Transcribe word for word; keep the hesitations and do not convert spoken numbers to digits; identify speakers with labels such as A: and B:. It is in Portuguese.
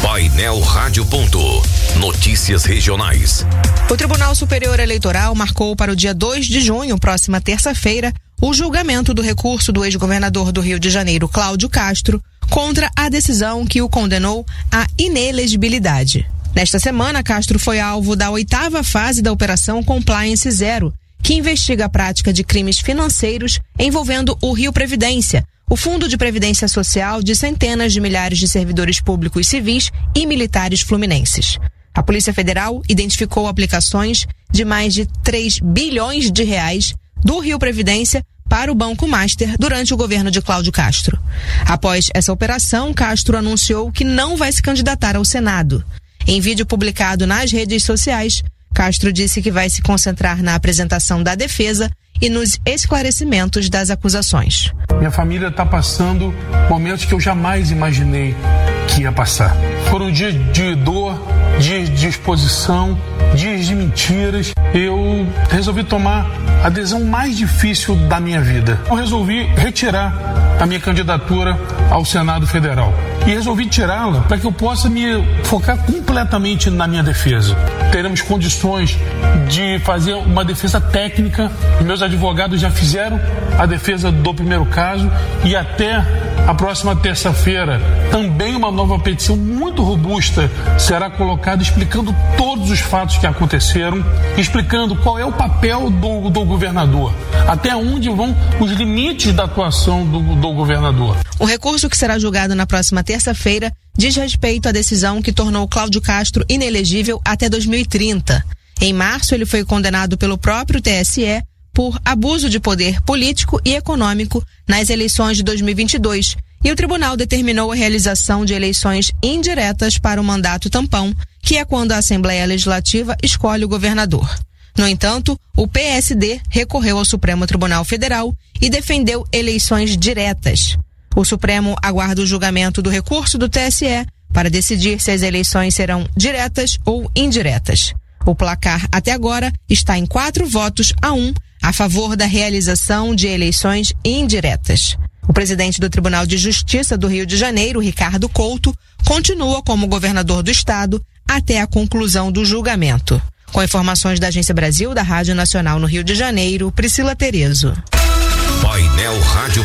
A: Painel Rádio. Notícias regionais.
B: O Tribunal Superior Eleitoral marcou para o dia dois de junho, próxima terça-feira, o julgamento do recurso do ex-governador do Rio de Janeiro, Cláudio Castro, contra a decisão que o condenou à inelegibilidade. Nesta semana, Castro foi alvo da oitava fase da Operação Compliance Zero, que investiga a prática de crimes financeiros envolvendo o Rio Previdência, o Fundo de Previdência Social de centenas de milhares de servidores públicos civis e militares fluminenses. A Polícia Federal identificou aplicações de mais de três bilhões de reais do Rio Previdência para o Banco Master durante o governo de Cláudio Castro. Após essa operação, Castro anunciou que não vai se candidatar ao Senado. Em vídeo publicado nas redes sociais, Castro disse que vai se concentrar na apresentação da defesa e nos esclarecimentos das acusações.
C: Minha família está passando momentos que eu jamais imaginei que ia passar. Foram dias de dor, dias de exposição, dias de mentiras. Eu resolvi tomar a decisão mais difícil da minha vida. Eu resolvi retirar a minha candidatura ao Senado Federal. E resolvi tirá-la para que eu possa me focar completamente na minha defesa. Teremos condições de fazer uma defesa técnica. Meus advogados já fizeram a defesa do primeiro caso e até a próxima terça-feira também uma nova petição muito robusta será colocada explicando todos os fatos que aconteceram, explicando qual é o papel do, do governador, até onde vão os limites da atuação do, do governador.
B: O recurso que será julgado na próxima terça-feira diz respeito à decisão que tornou Cláudio Castro inelegível até dois mil e trinta. Em março, ele foi condenado pelo próprio T S E por abuso de poder político e econômico nas eleições de dois mil e vinte e dois, e o tribunal determinou a realização de eleições indiretas para o mandato tampão, que é quando a Assembleia Legislativa escolhe o governador. No entanto, o P S D recorreu ao Supremo Tribunal Federal e defendeu eleições diretas. O Supremo aguarda o julgamento do recurso do T S E para decidir se as eleições serão diretas ou indiretas. O placar até agora está em quatro votos a um a favor da realização de eleições indiretas. O presidente do Tribunal de Justiça do Rio de Janeiro, Ricardo Couto, continua como governador do estado até a conclusão do julgamento. Com informações da Agência Brasil, da Rádio Nacional no Rio de Janeiro, Priscila Terezo.
A: Painel Rádio.